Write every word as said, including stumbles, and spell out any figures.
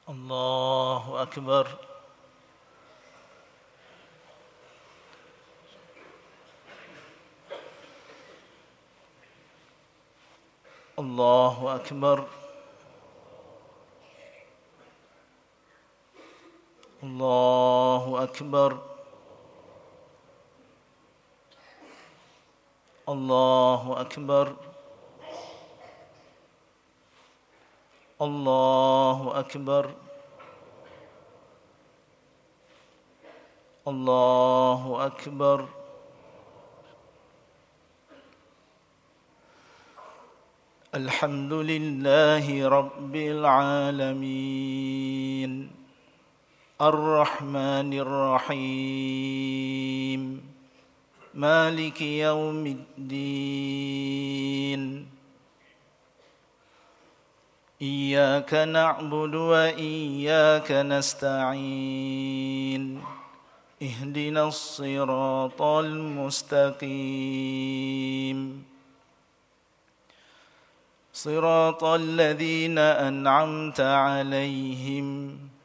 الله أكبر. الله أكبر. الله أكبر. الله أكبر. الله أكبر. الله أكبر. الحمد لله رب العالمين الرحمن الرحيم مالك يوم الدين إياك نعبد وإياك نستعين اهدنا الصراط المستقيم صراط الذين أنعمت عليهم